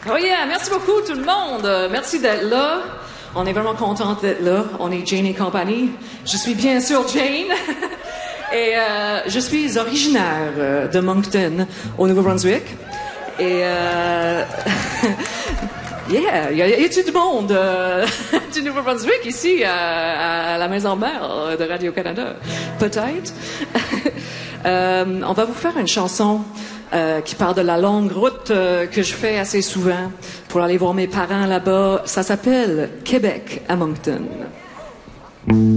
Oh yeah, merci beaucoup tout le monde. Merci d'être là. On est vraiment contente d'être là. On est Jane et compagnie. Je suis bien sûr Jane. Et je suis originaire de Moncton, au Nouveau-Brunswick. Et yeah, y a-t-il du monde du Nouveau-Brunswick ici à la Maison Mère de Radio-Canada? Peut-être. On va vous faire une chanson qui parle de la longue route que je fais assez souvent pour aller voir mes parents là-bas. Ça s'appelle Québec à Moncton.